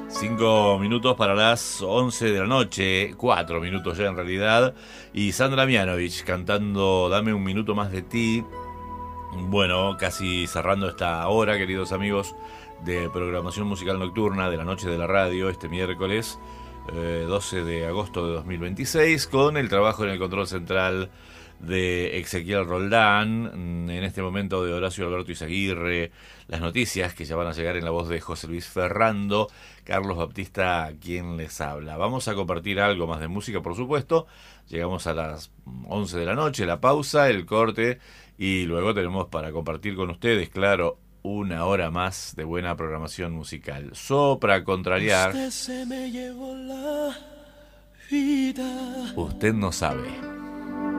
5 minutos para las 11 de la noche, 4 minutos ya en realidad, y Sandra Mianovich cantando Dame un minuto más de ti. Bueno, casi cerrando esta hora, queridos amigos, de programación musical nocturna de la noche de la radio, este miércoles 12 de agosto de 2026, con el trabajo en el control central de Ezequiel Roldán, en este momento de Horacio Alberto Izaguirre, las noticias que ya van a llegar en la voz de José Luis Ferrando, Carlos Baptista quien les habla. Vamos a compartir algo más de música, por supuesto. Llegamos a las 11 de la noche, la pausa, el corte, y luego tenemos para compartir con ustedes, claro, una hora más de buena programación musical. Sopra contrariar. Usted se me llevó la vida. Usted no sabe.